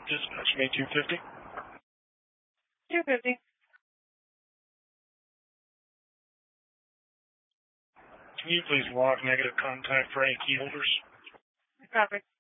Dispatch me 250. 250. Can you please log negative contact for any key holders? Copy.